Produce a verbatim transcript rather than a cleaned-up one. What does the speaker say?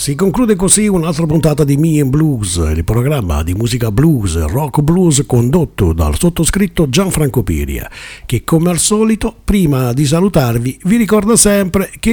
Si conclude così un'altra puntata di Me and Blues, il programma di musica blues, rock blues condotto dal sottoscritto Gianfranco Piria, che come al solito, prima di salutarvi, vi ricorda sempre che